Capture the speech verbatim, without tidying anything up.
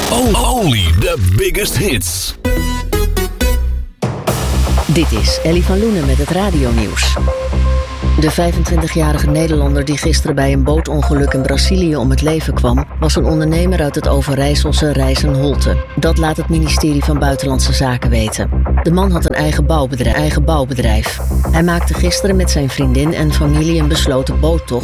Only the biggest hits. Dit is Ellie van Loenen met het radionieuws. De vijfentwintigjarige Nederlander die gisteren bij een bootongeluk in Brazilië om het leven kwam, was een ondernemer uit het Overijsselse Rijssen-Holte. Dat laat het ministerie van Buitenlandse Zaken weten. De man had een eigen bouwbedrijf. eigen bouwbedrijf. Hij maakte gisteren met zijn vriendin en familie een besloten boottocht